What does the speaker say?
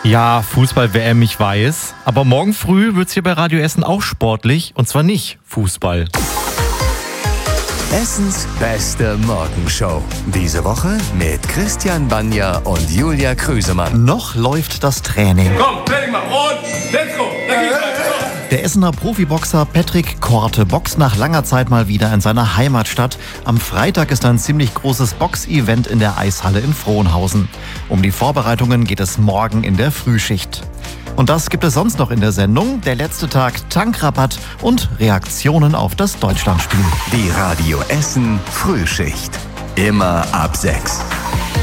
Ja, Fußball-WM, ich weiß. Aber morgen früh wird's hier bei Radio Essen auch sportlich. Und zwar nicht Fußball. Essens beste Morgenshow. Diese Woche mit Christian Banja und Julia Krüsemann. Noch läuft das Training. Komm, Training mal und let's go. Der Essener Profiboxer Patrick Korte boxt nach langer Zeit mal wieder in seiner Heimatstadt. Am Freitag ist ein ziemlich großes Boxevent in der Eishalle in Frohnhausen. Um die Vorbereitungen geht es morgen in der Frühschicht. Und das gibt es sonst noch in der Sendung. Der letzte Tag, Tankrabatt und Reaktionen auf das Deutschlandspiel. Die Radio Essen Frühschicht. Immer ab 6.